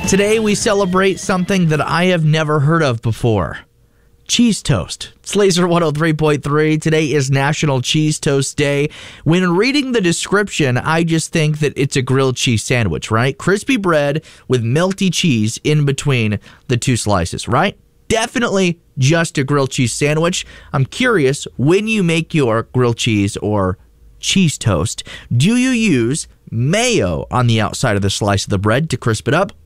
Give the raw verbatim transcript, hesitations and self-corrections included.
Today we celebrate something that I have never heard of before. Cheese toast. It's Laser one oh three point three. Today is National Cheese Toast Day. When reading the description, I just think that it's a grilled cheese sandwich, right? Crispy bread with melty cheese in between the two slices, right? Definitely just a grilled cheese sandwich. I'm curious, when you make your grilled cheese or cheese toast, do you use mayo on the outside of the slice of the bread to crisp it up?